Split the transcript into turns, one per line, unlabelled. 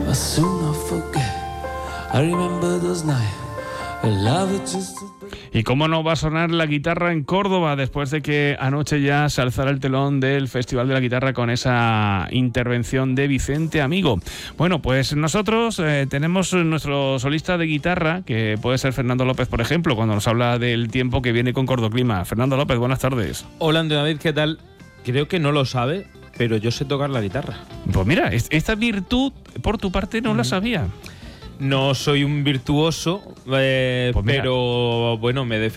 ¿Y cómo no va a sonar la guitarra en Córdoba después de que anoche ya se alzara el telón del Festival de la Guitarra con esa intervención de Vicente Amigo? Bueno, pues nosotros tenemos nuestro solista de guitarra, que puede ser Fernando López, por ejemplo, cuando nos habla del tiempo que viene con Cordoclima. Fernando López, buenas tardes.
Hola, Andrés David, ¿qué tal? Creo que no lo sabe, pero yo sé tocar la guitarra.
Pues mira, esta virtud por tu parte no la sabía.
No soy un virtuoso,
Pues mira,
pero bueno, me defiendo.